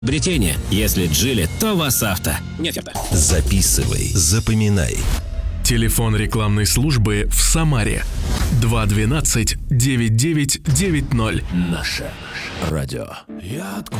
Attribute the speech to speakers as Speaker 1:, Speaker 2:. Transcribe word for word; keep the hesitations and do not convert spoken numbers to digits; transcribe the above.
Speaker 1: Приобретение. Если Джили, то Васавто. Нет оферта.
Speaker 2: Записывай, запоминай.
Speaker 3: Телефон рекламной службы в Самаре. два двенадцать девять девять девять ноль.
Speaker 2: Наше радио.
Speaker 4: Я откуда